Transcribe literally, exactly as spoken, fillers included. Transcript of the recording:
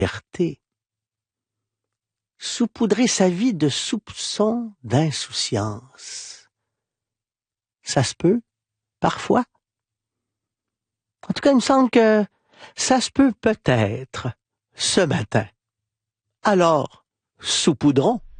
légèreté. Saupoudrer sa vie de soupçons d'insouciance. Ça se peut, parfois. En tout cas, il me semble que ça se peut peut-être ce matin. Alors, saupoudrons.